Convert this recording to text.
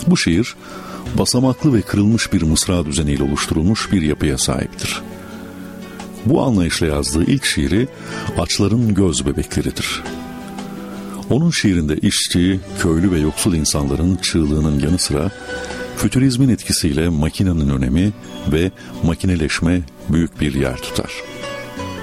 Bu şiir basamaklı ve kırılmış bir mısra düzeniyle oluşturulmuş bir yapıya sahiptir. Bu anlayışla yazdığı ilk şiiri Açların Göz Bebekleridir. Onun şiirinde işçi, köylü ve yoksul insanların çığlığının yanı sıra fütürizmin etkisiyle makinenin önemi ve makineleşme büyük bir yer tutar.